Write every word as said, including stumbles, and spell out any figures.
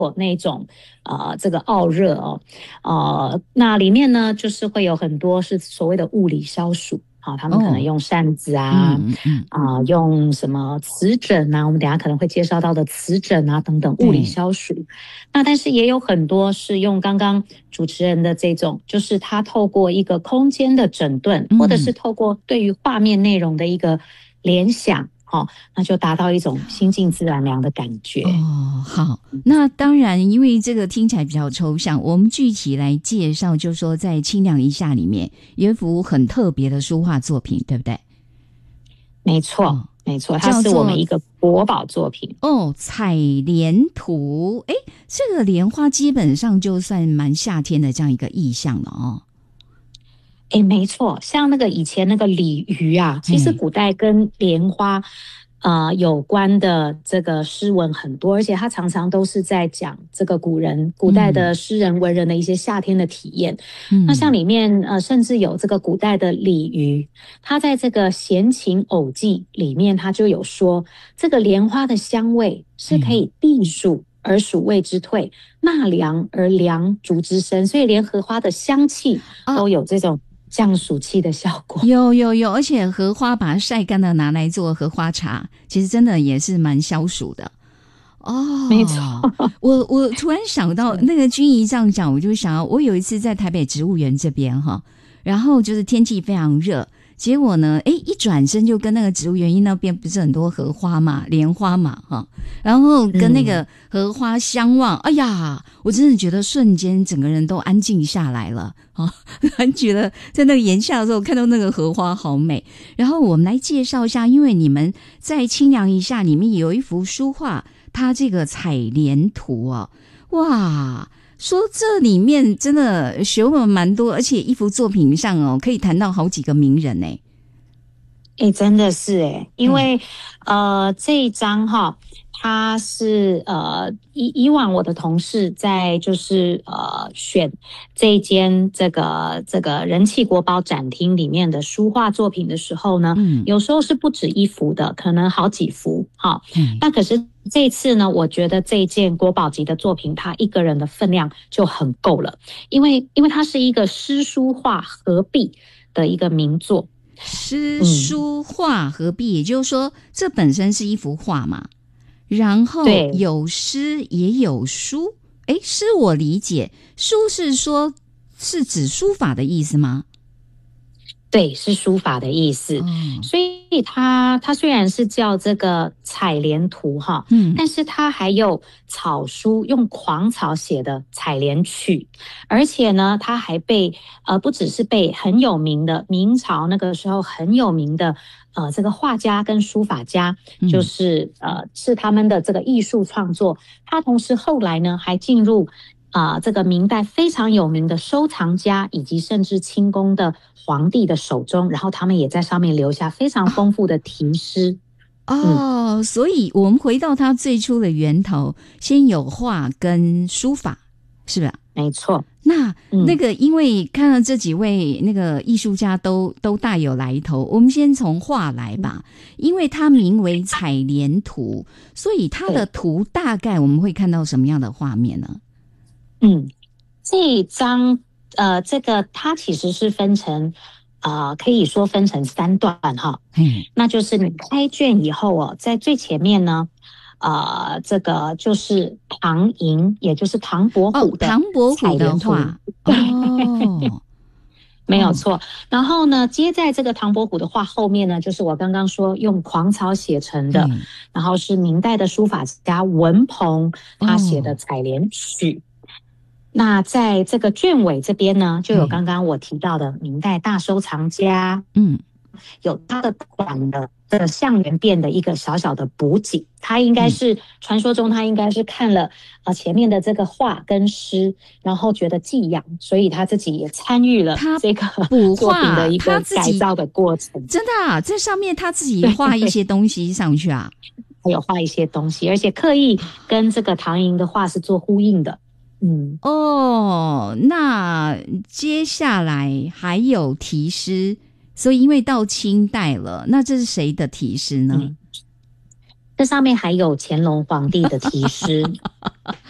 那种呃这个傲热哦，呃，那里面呢就是会有很多是所谓的物理消暑。好、哦，他们可能用扇子啊， 嗯嗯啊、呃，用什么瓷枕啊，我们等一下可能会介绍到的瓷枕啊等等物理消暑。那但是也有很多是用刚刚主持人的这种，就是他透过一个空间的整顿， 嗯或者是透过对于画面内容的一个联想。哦，那就达到一种心静自然凉的感觉。 哦，好，那当然，因为这个听起来比较抽象，我们具体来介绍，就是说在《清凉一夏》里面有一幅很特别的书画作品，对不对？ 没错， 哦、 没错，它是我们一个国宝作品。 哦，采莲图，诶，这个莲花基本上就算蛮夏天的这样一个意象了哦。 诶，没错，像那个以前那个鲤鱼啊，其实古代跟莲花呃有关的这个诗文很多，而且它常常都是在讲这个古人古代的诗人文人的一些夏天的体验。嗯、那像里面呃甚至有这个古代的鲤鱼，它在这个《闲情偶记》里面，它就有说这个莲花的香味是可以避暑而暑味之退，纳凉而凉竹之生，所以连荷花的香气都有这种降暑气的效果。 有有有，而且荷花把它晒干了拿来做荷花茶，其实真的也是蛮消暑的。哦， 没错。 我我突然想到那个君怡这样讲，我就想到我有一次在台北植物园这边哈，然后就是天气非常热，结果呢，诶，一转身就跟那个植物园那边不是很多荷花嘛，莲花嘛，哈，然后跟那个荷花相望，嗯、哎呀，我真的觉得瞬间整个人都安静下来了，啊，很觉得在那个炎夏的时候看到那个荷花好美。然后我们来介绍一下，因为你们在清凉一夏里面有一幅书画，它这个采莲图哦，哇！说这里面真的学问蛮多，而且一幅作品上哦，可以谈到好几个名人哎， 哎，真的是哎，因为、嗯、呃这一张哈，它是呃以以往我的同事在就是呃选这一间这个这个人气国宝展厅里面的书画作品的时候呢，嗯，有时候是不止一幅的，可能好几幅哈。嗯，那可是这一次呢，我觉得这一件国宝级的作品，它一个人的分量就很够了，因为因为它是一个诗书画合璧的一个名作。 诗书画合璧，也就是说，这本身是一幅画嘛，然后有诗也有书。诶，诗我理解，书是说是指书法的意思吗？ 对，是书法的意思。嗯、所以它它虽然是叫这个采莲图哈，嗯，但是它还有草书用狂草写的采莲曲，而且呢，它还被呃不只是被很有名的明朝那个时候很有名的呃这个画家跟书法家，就是呃是他们的这个艺术创作，它同时后来呢还进入。啊、呃，这个明代非常有名的收藏家以及甚至清宫的皇帝的手中，然后他们也在上面留下非常丰富的题诗。 哦，嗯、所以我们回到它最初的源头，先有画跟书法，是吧？ 没错。 那、嗯、那个，因为看到这几位那个艺术家都都大有来头，我们先从画来吧，因为它名为采莲图，所以它的图大概我们会看到什么样的画面呢？ 嗯，这一张呃，这个它其实是分成呃，可以说分成三段哈。嗯，那就是你开卷以后哦，在最前面呢，呃，这个就是唐寅，也就是唐伯虎的唐伯虎的画。 对， 哦， 没有错。然后呢，接在这个唐伯虎的画后面呢，就是我刚刚说用狂草写成的，嗯、然后是明代的书法家文鹏他写的采莲曲。哦，那在这个卷尾这边呢，就有刚刚我提到的明代大收藏家，嗯，有他的短的这个象园变的一个小小的补给，他应该是、嗯、传说中他应该是看了呃前面的这个画跟诗，然后觉得寄养，所以他自己也参与了这个补作品的一个改造的过程。 真的啊，在上面他自己画一些东西上去啊， 还有画一些东西，而且刻意跟这个唐寅的画是做呼应的。嗯， 哦，那接下来还有题诗，所以因为到清代了，那这是谁的题诗呢？ 嗯，这上面还有乾隆皇帝的题诗。